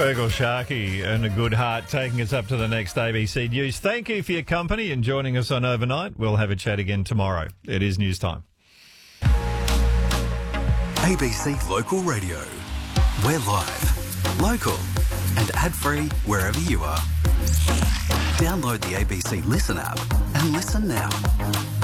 Fergal Sharkey and a good heart taking us up to the next ABC News. Thank you for your company and joining us on Overnight. We'll have a chat again tomorrow. It is news time. ABC Local Radio. We're live, local and ad-free wherever you are. Download the ABC Listen app and listen now.